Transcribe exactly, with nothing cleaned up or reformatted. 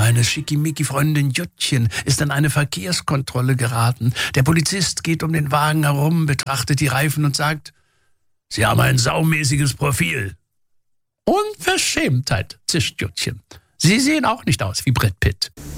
Meine Schickimicki-Freundin Juttchen ist in eine Verkehrskontrolle geraten. Der Polizist geht um den Wagen herum, betrachtet die Reifen und sagt, Sie haben ein saumäßiges Profil. Unverschämtheit, zischt Juttchen. Sie sehen auch nicht aus wie Brad Pitt.